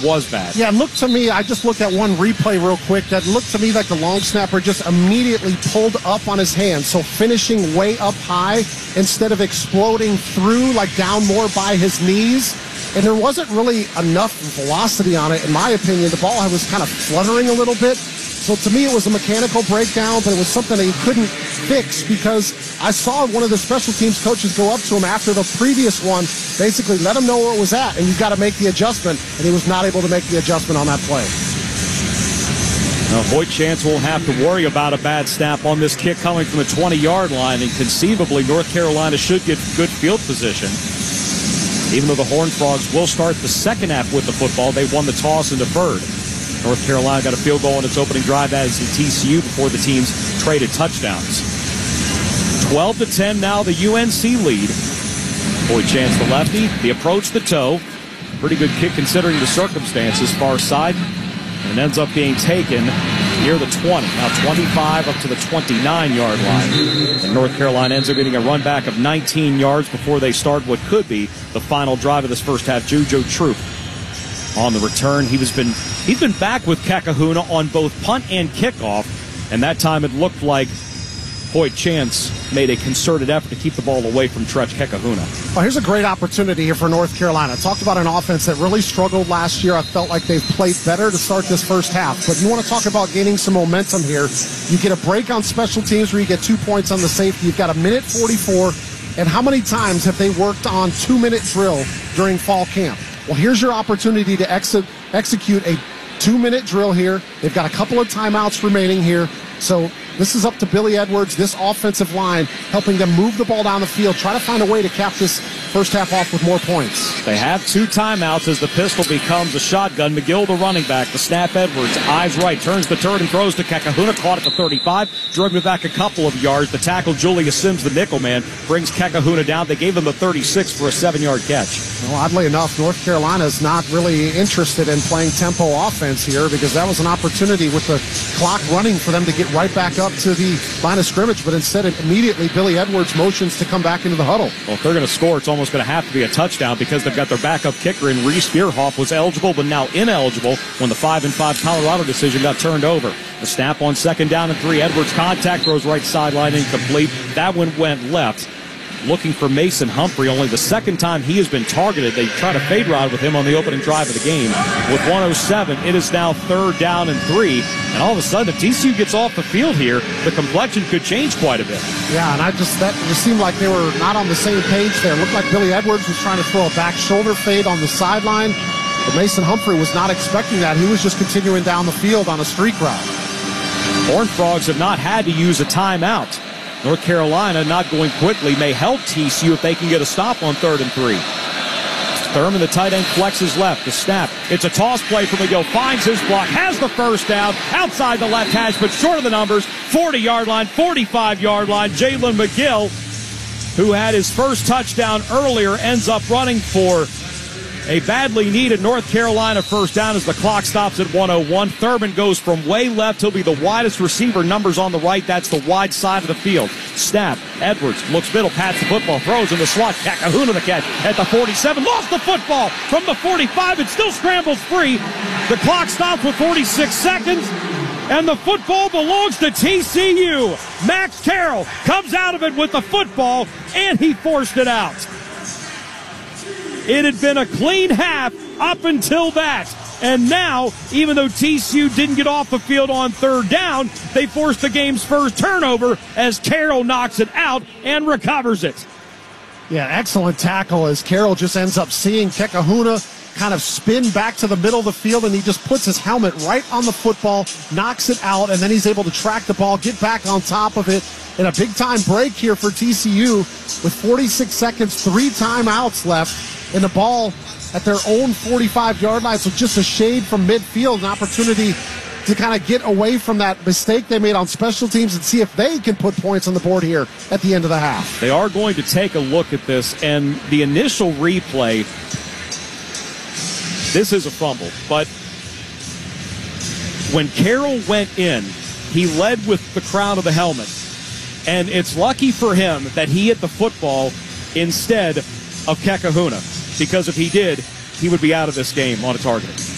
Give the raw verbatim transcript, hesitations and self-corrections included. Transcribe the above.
was bad. Yeah, it looked to me, I just looked at one replay real quick, that looked to me like the long snapper just immediately pulled up on his hand, so finishing way up high instead of exploding through, like down more by his knees. And there wasn't really enough velocity on it, in my opinion. The ball was kind of fluttering a little bit. So to me, it was a mechanical breakdown, but it was something that he couldn't fix because I saw one of the special teams coaches go up to him after the previous one, basically let him know where it was at, and you've got to make the adjustment, and he was not able to make the adjustment on that play. Now, Boyd Chance won't have to worry about a bad snap on this kick coming from the twenty-yard line, and conceivably North Carolina should get good field position. Even though the Horned Frogs will start the second half with the football, they won the toss and deferred. North Carolina got a field goal on its opening drive as did T C U before the teams traded touchdowns. twelve to ten now, the U N C lead. Boyd Chance, the lefty, the approach, the toe. Pretty good kick considering the circumstances, far side. And ends up being taken near the twenty. Now twenty-five up to the twenty-nine-yard line. And North Carolina ends up getting a run back of nineteen yards before they start what could be the final drive of this first half. Jujo Troop on the return. He was been he's been back with Kakahuna on both punt and kickoff, and that time it looked like Boyd Chance made a concerted effort to keep the ball away from Tretch Kakahuna. Well, here's a great opportunity here for North Carolina. Talked about an offense that really struggled last year. I felt like they've played better to start this first half. But you want to talk about gaining some momentum here. You get a break on special teams where you get two points on the safety. You've got a minute forty-four. And how many times have they worked on two-minute drill during fall camp? Well, here's your opportunity to ex- execute a two-minute drill here. They've got a couple of timeouts remaining here. So this is up to Billy Edwards, this offensive line, helping them move the ball down the field, try to find a way to cap this first half off with more points. They have two timeouts as the pistol becomes a shotgun. McGill, the running back, the snap Edwards, eyes right, turns the turret and throws to Kakahuna, caught at the thirty-five, drug it back a couple of yards. The tackle, Julius Sims, the nickel man, brings Kakahuna down. They gave him the thirty-six for a seven-yard catch. Well, oddly enough, North Carolina is not really interested in playing tempo offense here because that was an opportunity with the clock running for them to get right back up to the line of scrimmage, but instead immediately Billy Edwards motions to come back into the huddle. Well, if they're going to score, it's almost going to have to be a touchdown because they've got their backup kicker in Reese Bierhoff, was eligible but now ineligible when the five and five Colorado decision got turned over. The snap on second down and three. Edwards contact, throws right sideline incomplete. That one went left. Looking for Mason Humphrey, only the second time he has been targeted. They try to fade route with him on the opening drive of the game. With one oh seven, it is now third down and three. And all of a sudden, if T C U gets off the field here, the complexion could change quite a bit. Yeah, and I just, that just seemed like they were not on the same page there. It looked like Billy Edwards was trying to throw a back shoulder fade on the sideline, but Mason Humphrey was not expecting that. He was just continuing down the field on a streak route. Horned Frogs have not had to use a timeout. North Carolina, not going quickly, may help T C U if they can get a stop on third and three. Thurman, the tight end, flexes left. The snap. It's a toss play from McGill. Finds his block. Has the first down. Outside the left hash, but short of the numbers. forty-yard line, forty-five-yard line. Jalen McGill, who had his first touchdown earlier, ends up running for a badly needed North Carolina first down as the clock stops at one oh one. Thurman goes from way left. He'll be the widest receiver. Numbers on the right. That's the wide side of the field. Snap. Edwards looks middle, pats the football, throws in the slot. Kakahuna the catch at the forty-seven. Lost the football from the forty-five. It still scrambles free. The clock stops with forty-six seconds. And the football belongs to T C U. Max Carroll comes out of it with the football, and he forced it out. It had been a clean half up until that. And now, even though T C U didn't get off the field on third down, they forced the game's first turnover as Carroll knocks it out and recovers it. Yeah, excellent tackle as Carroll just ends up seeing Kakahuna kind of spin back to the middle of the field, and he just puts his helmet right on the football, knocks it out, and then he's able to track the ball, get back on top of it. In a big-time break here for T C U with forty-six seconds, three timeouts left. And the ball at their own forty-five-yard line, so just a shade from midfield, an opportunity to kind of get away from that mistake they made on special teams and see if they can put points on the board here at the end of the half. They are going to take a look at this, and the initial replay, this is a fumble, but when Carroll went in, he led with the crown of the helmet, and it's lucky for him that he hit the football instead of Kakahuna. Because if he did, he would be out of this game on a target.